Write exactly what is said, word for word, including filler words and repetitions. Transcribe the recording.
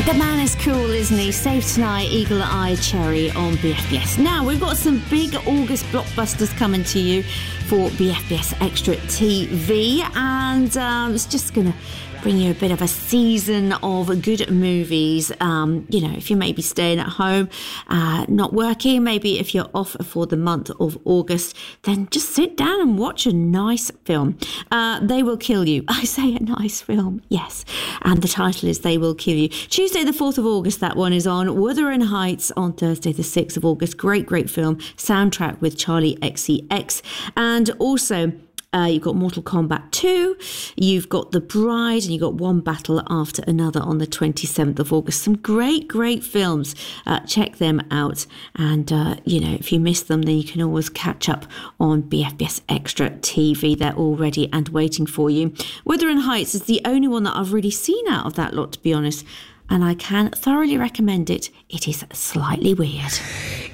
The man is cool, isn't he? Save Tonight, Eagle Eye Cherry on B F B S. Now, we've got some big August blockbusters coming to you for B F B S Extra T V, and um, it's just going to bring you a bit of a season of good movies. Um, you know, if you may be staying at home, uh, not working, maybe if you're off for the month of August, then just sit down and watch a nice film. Uh, They Will Kill You. I say a nice film, yes. And the title is They Will Kill You. Tuesday the fourth of August, that one is on. Wuthering Heights on Thursday the sixth of August. Great, great film. Soundtrack with Charlie X C X. And also, Uh, you've got Mortal Kombat two, you've got The Bride, and you've got One Battle After Another on the twenty-seventh of August. Some great, great films. Uh, check them out. And, uh, you know, if you miss them, then you can always catch up on B F B S Extra T V. They're all ready and waiting for you. Wuthering Heights is the only one that I've really seen out of that lot, to be honest. And I can thoroughly recommend it. It is slightly weird.